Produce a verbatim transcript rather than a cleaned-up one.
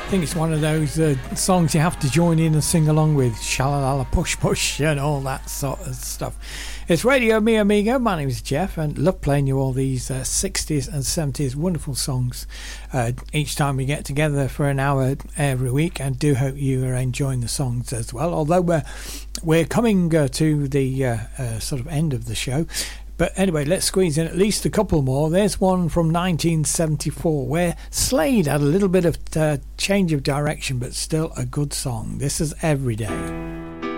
think it's one of those uh, songs you have to join in and sing along with. Shalalala push push and all that sort of stuff. It's Radio Mi Amigo. My name is Jeff and love playing you all these uh, sixties and seventies wonderful songs uh, each time we get together for an hour every week, and do hope you are enjoying the songs as well, although we're, we're coming uh, to the uh, uh, sort of end of the show. But anyway, let's squeeze in at least a couple more. There's one from nineteen seventy-four where Slade had a little bit of uh, change of direction, but still a good song. This is Every Day.